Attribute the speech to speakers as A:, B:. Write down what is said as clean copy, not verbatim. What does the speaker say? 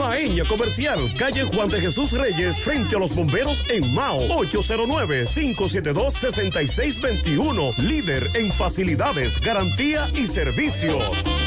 A: Maeña Comercial, calle Juan de Jesús Reyes, frente a los bomberos en Mao. 809-572-6621. Líder en facilidades, garantía y servicios.